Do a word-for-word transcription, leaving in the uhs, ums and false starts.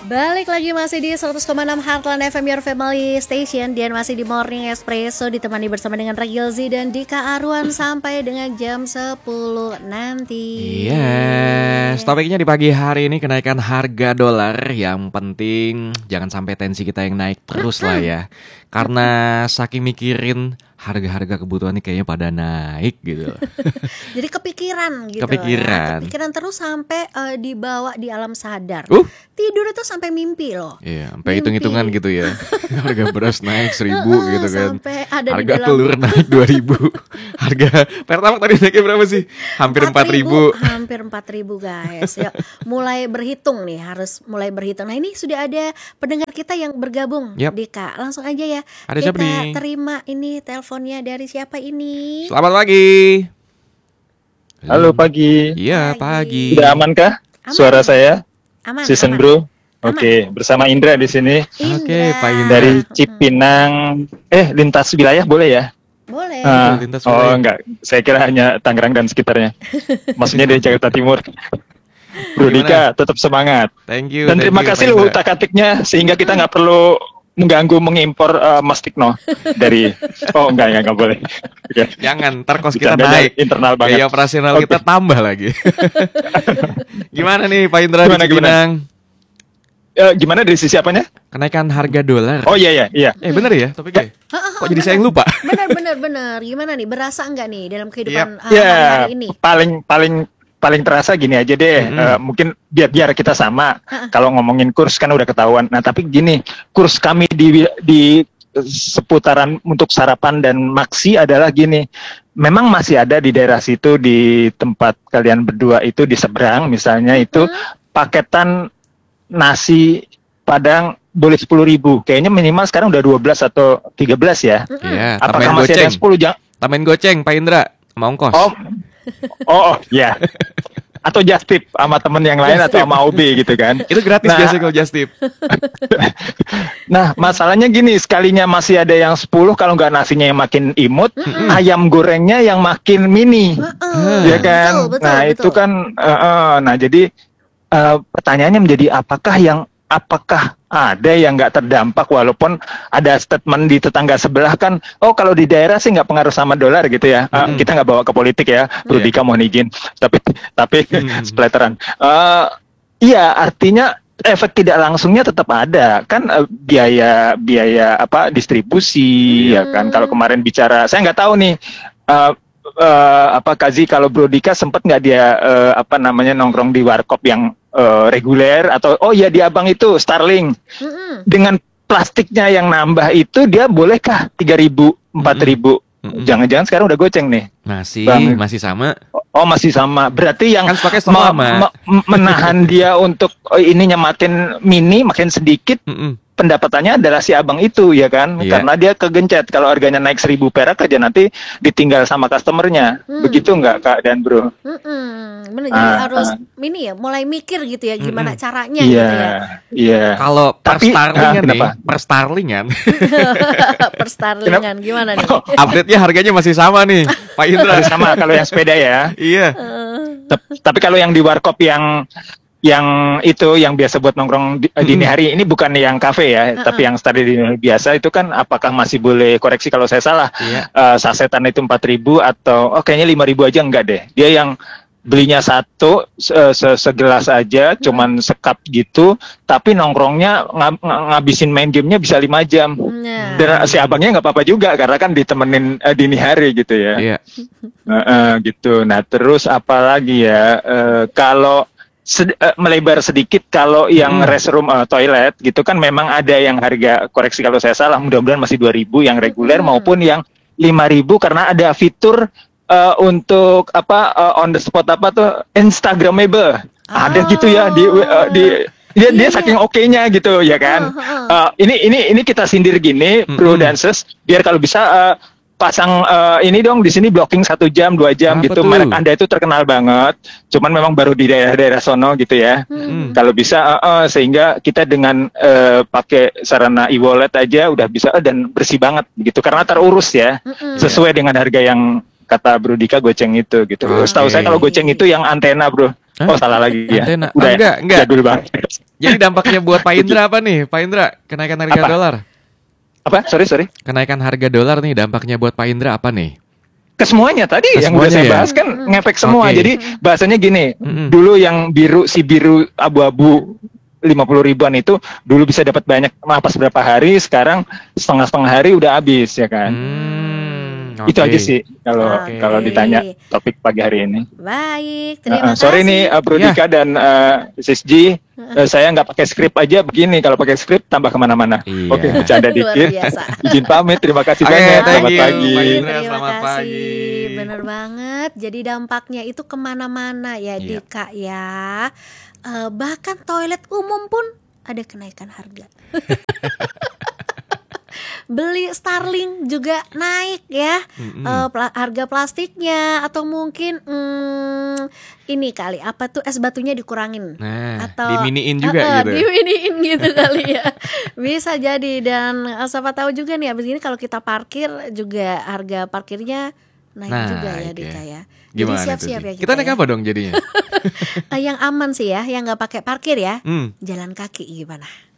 Balik lagi masih di seratus koma enam Heartland F M Your Family Station. Dan masih di Morning Espresso, ditemani bersama dengan Regil Z dan Dika Arwan sampai dengan jam sepuluh nanti. Yes, topiknya di pagi hari ini kenaikan harga dolar. Yang penting jangan sampai tensi kita yang naik terus lah ya. Karena saking mikirin harga-harga kebutuhan ini kayaknya pada naik gitu. Jadi kepikiran gitu. Kepikiran. Ya. Kepikiran terus sampai uh, dibawa di alam sadar. Uh. Tidur itu sampai mimpi loh. Iya, sampai hitung-hitungan gitu ya. Harga beras naik seribu uh, uh, gitu kan. Sampai ada harga di dalam... telur naik dua ribu. Harga pertamax tadi naiknya berapa sih? Hampir empat ribu. Hampir empat ribu guys. Yuk, mulai berhitung nih, harus mulai berhitung. Nah, ini sudah ada pendengar kita yang bergabung. Yep. Dika, langsung aja ya. Ada kita siapa nih? Terima ini teleponnya dari siapa ini? Selamat pagi. Halo pagi. Iya, pagi. Sudah amankah Aman. suara saya? Aman. Season aman. Bro. Oke, bersama Indra di sini Indra. Oke, Pak Indra. dari Cipinang. Eh, lintas wilayah boleh ya? Boleh. Ah, lintas oh wilayah. enggak, saya kira hanya Tangerang dan sekitarnya. Maksudnya dari Jakarta Timur. Bro Dika, tetap semangat. Thank you. Dan thank terima you, kasih Pak loh Indra. utak-atiknya sehingga kita nggak perlu mengganggu mengimpor uh, Mas Tikno dari. Oh enggak enggak, enggak boleh. Oke. Jangan, ntar kos kita Bercandanya naik. internal banget. Biaya operasional Oke. kita tambah lagi. Gimana nih Pak Indra Gimana, di Cipinang? Eh, gimana dari sisi apanya? Kenaikan harga dolar. Oh iya iya iya. Eh bener ya topiknya? Kok jadi saya yang lupa? Benar benar benar. Gimana nih? Berasa enggak nih dalam kehidupan uh, Ya, hari-hari ini? paling paling paling terasa gini aja deh. Mm-hmm. Eh, mungkin biar biar kita sama. Kalau ngomongin kurs kan udah ketahuan. Nah, tapi gini, kurs kami di di seputaran untuk sarapan dan maksi adalah gini. Memang masih ada di daerah situ, di tempat kalian berdua itu di seberang misalnya itu paketan nasi Padang boleh sepuluh ribu. Kayaknya minimal sekarang udah dua belas atau tiga belas ya. Iya, Apakah tambahin masih goceng. ada sepuluh jam? Tambahin goceng Pak Indra, mau ongkos. Oh, oh, oh ya. Atau just tip sama temen yang lain atau sama O B gitu kan. Itu gratis Nah, biasanya kalau just tip. Nah, masalahnya gini, sekalinya masih ada yang sepuluh, kalau nggak nasinya yang makin imut, ayam gorengnya yang makin mini. Uh-uh. Ya kan? Betul, betul, nah, betul. itu kan uh, uh, nah jadi uh, pertanyaannya menjadi apakah yang apakah ada yang nggak terdampak walaupun ada statement di tetangga sebelah kan, oh kalau di daerah sih nggak pengaruh sama dolar gitu ya. Uh, Mm-hmm. kita nggak bawa ke politik ya, Bro Yeah. Dika mohon izin. Tapi tapi Mm-hmm. splatteran. Uh, iya, artinya efek tidak langsungnya tetap ada kan, uh, biaya biaya apa distribusi ya kan. Kalau kemarin bicara, saya nggak tahu nih. Uh, Uh, apa Kazi, kalau Bro Dika sempet nggak dia uh, apa namanya nongkrong di warkop yang uh, reguler atau oh ya di Abang itu Starling Mm-mm. dengan plastiknya yang nambah itu dia bolehkah tiga ribu empat ribu? Mm-mm. Jangan-jangan sekarang udah goceng nih. Masih, Bang. masih sama. Oh masih sama. Berarti yang Kan stoknya stok lama. me- menahan dia untuk oh, ininya makin mini makin sedikit. Mm-mm. Pendapatannya adalah si abang itu ya kan, Iya. karena dia kegencet kalau harganya naik seribu perak aja nanti ditinggal sama customernya. Hmm. Begitu nggak Kak dan Bro? Mm-mm. Bener, jadi Ah, harus ah. ini ya, mulai mikir gitu ya gimana Mm-mm. caranya Iya, gitu ya. iya. Kalau per Tapi, starlingan ah, nih, kenapa? per starlingan, Per Starlingan gimana nih? update-nya harganya masih sama nih, Pak Indra. Masih sama kalau yang sepeda ya. Iya. Tep- Tapi kalau yang di warkop yang yang itu yang biasa buat nongkrong di, dini hari ini bukan yang kafe ya, Uh-uh. tapi yang tadi dini hari biasa itu kan apakah masih boleh, koreksi kalau saya salah, Iya. eh, sasetan itu empat ribu atau oh kayaknya lima ribu aja enggak deh. Dia yang belinya satu se- se- segelas aja, cuman sekap gitu, tapi nongkrongnya ngab- ng- ngabisin main gamenya bisa lima jam. Nah, Dan si abangnya nggak apa-apa juga karena kan ditemenin eh, dini hari gitu ya. Iya. Heeh, gitu. Nah terus apa lagi ya? Eh, kalau sed- eh, melebar sedikit, kalau yang Hmm. restroom eh, toilet gitu kan memang ada yang harga, koreksi kalau saya salah, mudah-mudahan masih dua ribu yang reguler Hmm. maupun yang lima ribu karena ada fitur eh, untuk apa eh, on the spot apa tuh Instagramable. Ada gitu ya di eh, di dia, dia Iya, saking oke-nya gitu ya kan. Heeh, heeh. Eh, ini ini ini kita sindir gini, Bro Mm-mm. dan Sis, biar kalau bisa eh, pasang eh, ini dong di sini blocking satu jam dua jam Apa gitu. tuh? Merek Anda itu terkenal banget, cuman memang baru di daerah-daerah sono gitu ya. Mm. Kalau bisa eh, eh, sehingga kita dengan eh, pakai sarana e-wallet aja udah bisa eh, dan bersih banget gitu karena terurus ya, Mm-mm. sesuai dengan harga yang kata Bro Dika goceng itu gitu. Oke. Setahu saya kalau goceng itu yang antena, Bro. Hah? Oh salah lagi ya. Antena. Udah Oh, enggak, enggak. jadul banget. Jadi dampaknya buat Pak Indra apa nih? Pak Indra, kenaikan harga Apa? dolar. Apa? Sorry, sorry. Kenaikan harga dolar nih dampaknya buat Pak Indra apa nih? Kesemuanya tadi yang Kesemuanya udah saya ya? bahas kan ngefek semua. Oke. Jadi bahasanya gini, Mm-mm. dulu yang biru si biru abu-abu lima puluh ribuan itu dulu bisa dapat banyak pas berapa hari, sekarang setengah-setengah hari udah habis ya kan. Hmm, Itu oke. aja sih kalau Oke. kalau ditanya topik pagi hari ini. Baik, Uh, terima uh, sorry kasih. nih uh, Bro Ya. Dika dan uh, Sis G, uh, saya nggak pakai skrip aja begini. Kalau pakai skrip tambah kemana-mana. Iya. Oke, bercanda Luar dikit. biasa. Izin pamit. Terima kasih Oke, banyak. thank Selamat you, pagi. Pak Indra. Terima Selamat kasih, pagi. bener banget. Jadi dampaknya itu kemana-mana ya, Iya. Dika ya. Eh, bahkan toilet umum pun ada kenaikan harga. Beli Starling juga naik ya. Mm-mm. Eh, pla- harga plastiknya atau mungkin hmm, ini kali apa tuh es batunya dikurangin. Nah, Atau diminiin juga Eh, eh, gitu. diminiin gitu kali ya. Bisa jadi, dan eh, siapa tahu juga nih abis ini kalau kita parkir juga harga parkirnya naik Nah, juga ya, oke. Dika ya. Gimana Jadi siap-siap itu ya sih? kita, Kita naik ya. apa dong jadinya? Eh, yang aman sih ya, yang nggak pakai parkir ya. Hmm. Jalan kaki gimana?